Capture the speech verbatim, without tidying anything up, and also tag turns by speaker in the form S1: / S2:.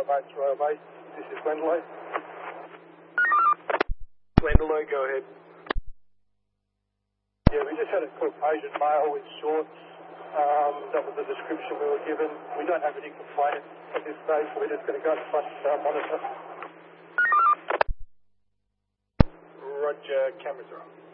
S1: Mates Royal Base. This is Glendelow.
S2: Glendelow, go ahead.
S1: Yeah, we just had a Caucasian male with shorts. Um, that was the description we were given. We don't have any complaints at this stage, so we're just going to go to the front uh, monitor.
S2: Roger, cameras are on.